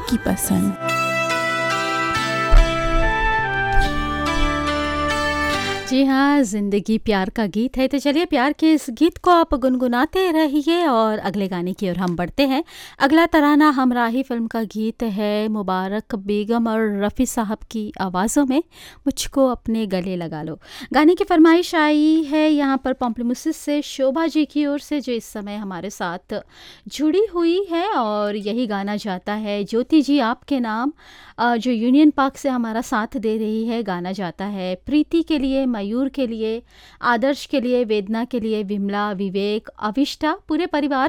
आपकी पसंद। जी हाँ, ज़िंदगी प्यार का गीत है, तो चलिए प्यार के इस गीत को आप गुनगुनाते रहिए और अगले गाने की ओर हम बढ़ते हैं। अगला तराना हमराही फ़िल्म का गीत है, मुबारक बेगम और रफ़ी साहब की आवाज़ों में, मुझको अपने गले लगा लो। गाने की फ़रमाइश आई है यहाँ पर पॉम्प्लीमुसिस से शोभा जी की ओर से, जो इस समय हमारे साथ जुड़ी हुई है, और यही गाना जाता है ज्योति जी आपके नाम, जो यूनियन पार्क से हमारा साथ दे रही है। गाना जाता है प्रीति के लिए, मयूर के लिए, आदर्श के लिए, वेदना के लिए, विमला, विवेक, अविष्टा, पूरे परिवार